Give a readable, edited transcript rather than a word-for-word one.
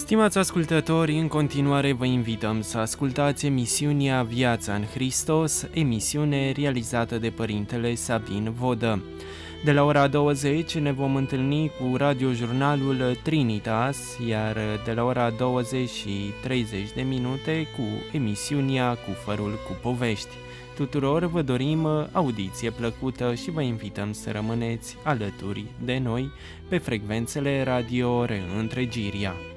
Stimați ascultători, în continuare vă invităm să ascultați emisiunea Viața în Hristos, emisiune realizată de Părintele Sabin Vodă. De la ora 20 ne vom întâlni cu radiojurnalul Trinitas, iar de la ora 20 și 30 de minute cu emisiunea Cufărul cu povești. Tuturor vă dorim audiție plăcută și vă invităm să rămâneți alături de noi pe frecvențele Radio Reîntregirea.